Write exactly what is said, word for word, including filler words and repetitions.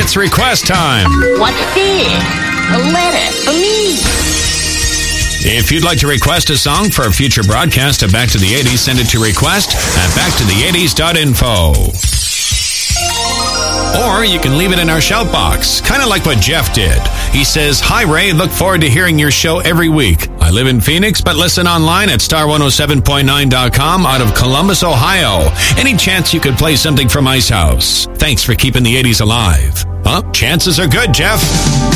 It's request time. What's this? A letter for me. If you'd like to request a song for a future broadcast of Back to the eighties, send it to request at back to the eighties dot info. Or you can leave it in our shout box, kind of like what Jeff did. He says, "Hi Ray, look forward to hearing your show every week. I live in Phoenix, but listen online at star one oh seven point nine dot com out of Columbus, Ohio. Any chance you could play something from Ice House? Thanks for keeping the eighties alive." Well, chances are good, Jeff.